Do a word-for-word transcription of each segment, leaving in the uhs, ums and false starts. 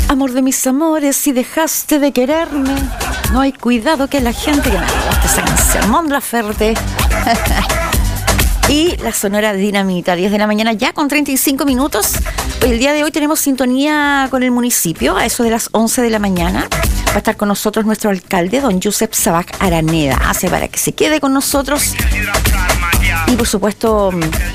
Amor de mis amores, si dejaste de quererme, no hay cuidado que la gente que me gusta esa canción, Mon Laferte. Y la Sonora Dinamita, diez de la mañana ya con treinta y cinco minutos. El día de hoy tenemos sintonía con el municipio a eso de las once de la mañana. Va a estar con nosotros nuestro alcalde, don Josep Sabac Araneda. Hace para que se quede con nosotros. Y por supuesto,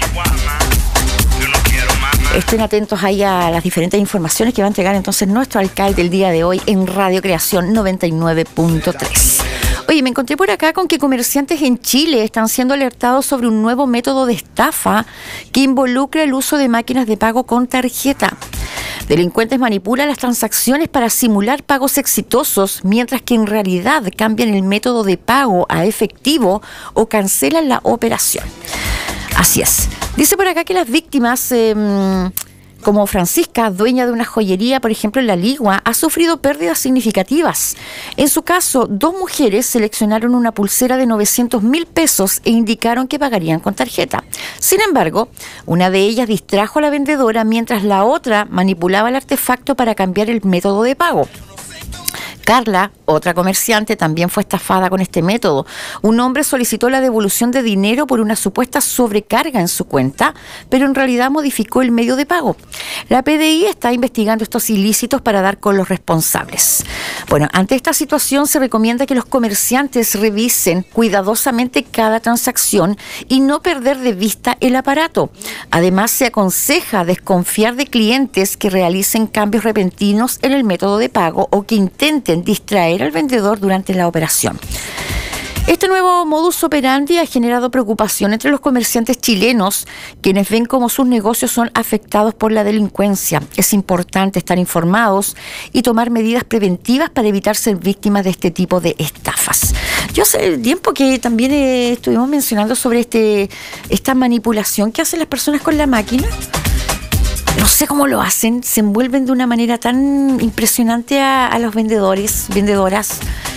estén atentos ahí a las diferentes informaciones que va a entregar entonces nuestro alcalde el día de hoy en Radio Creación noventa y nueve punto tres. Oye, me encontré por acá con que comerciantes en Chile están siendo alertados sobre un nuevo método de estafa que involucra el uso de máquinas de pago con tarjeta. Delincuentes manipulan las transacciones para simular pagos exitosos, mientras que en realidad cambian el método de pago a efectivo o cancelan la operación. Así es. Dice por acá que las víctimas, eh, como Francisca, dueña de una joyería, por ejemplo, en La Ligua, ha sufrido pérdidas significativas. En su caso, dos mujeres seleccionaron una pulsera de novecientos mil pesos e indicaron que pagarían con tarjeta. Sin embargo, una de ellas distrajo a la vendedora mientras la otra manipulaba el artefacto para cambiar el método de pago. Carla, otra comerciante, también fue estafada con este método. Un hombre solicitó la devolución de dinero por una supuesta sobrecarga en su cuenta, pero en realidad modificó el medio de pago. La P D I está investigando estos ilícitos para dar con los responsables. Bueno, ante esta situación se recomienda que los comerciantes revisen cuidadosamente cada transacción y no perder de vista el aparato. Además, se aconseja desconfiar de clientes que realicen cambios repentinos en el método de pago o que intenten distraer al vendedor durante la operación. Este nuevo modus operandi ha generado preocupación entre los comerciantes chilenos, quienes ven cómo sus negocios son afectados por la delincuencia. Es importante estar informados y tomar medidas preventivas para evitar ser víctimas de este tipo de estafas. Yo hace tiempo que también eh, estuvimos mencionando sobre este esta manipulación que hacen las personas con la máquina. No sé cómo lo hacen, se envuelven de una manera tan impresionante a, a los vendedores, vendedoras,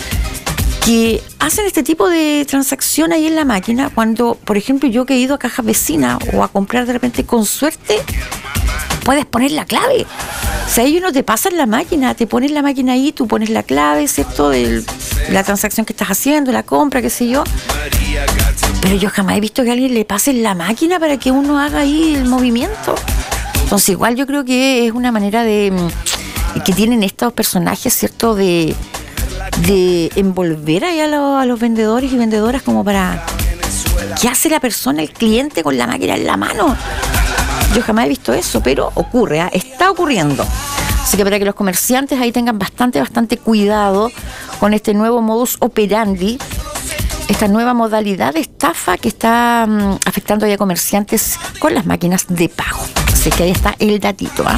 que hacen este tipo de transacción ahí en la máquina. Cuando, por ejemplo, yo que he ido a cajas vecinas o a comprar de repente con suerte, puedes poner la clave. O sea, ellos no te pasan la máquina, te ponen la máquina ahí, tú pones la clave, ¿cierto? De la transacción que estás haciendo, la compra, qué sé yo. Pero yo jamás he visto que a alguien le pase la máquina para que uno haga ahí el movimiento. Entonces igual yo creo que es una manera de que tienen estos personajes, ¿cierto? De, de envolver ahí a, lo, a los vendedores y vendedoras como para... ¿Qué hace la persona, el cliente con la máquina en la mano? Yo jamás he visto eso, pero ocurre, ¿eh? Está ocurriendo. Así que para que los comerciantes ahí tengan bastante, bastante cuidado con este nuevo modus operandi, esta nueva modalidad de estafa que está um, afectando ya a comerciantes con las máquinas de pago. Así que ahí está el datito, ¿eh?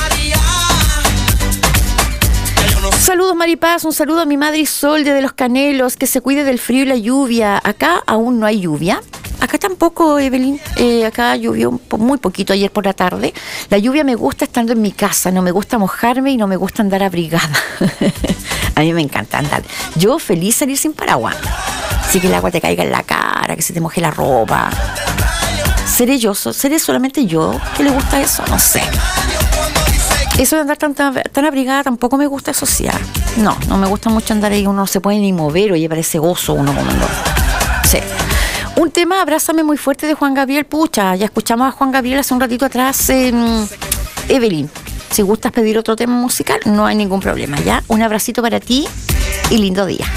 Saludos Maripaz, un saludo a mi madre Sol de Los Canelos, que se cuide del frío y la lluvia. Acá aún no hay lluvia. Acá tampoco, Evelyn. Eh, acá llovió un po- muy poquito ayer por la tarde. La lluvia me gusta estando en mi casa, no me gusta mojarme y no me gusta andar abrigada. A mí me encanta andar. Yo feliz salir sin paraguas. Así que el agua te caiga en la cara, que se te moje la ropa. ¿Seré yo? ¿Seré solamente yo que le gusta eso? No sé. Eso de andar tan, tan, tan abrigada tampoco me gusta asociar. No, no me gusta mucho andar ahí, uno no se puede ni mover, oye, parece gozo uno comiendo. Sí. Un tema, Abrázame muy fuerte, de Juan Gabriel. Pucha, ya escuchamos a Juan Gabriel hace un ratito atrás. Eh, Evelyn, si gustas pedir otro tema musical, no hay ningún problema, ¿ya? Un abracito para ti y lindo día.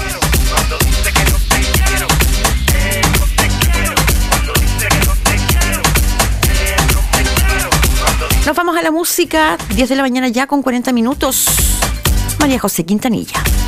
Nos vamos a la música, diez de la mañana ya con cuarenta minutos. María José Quintanilla.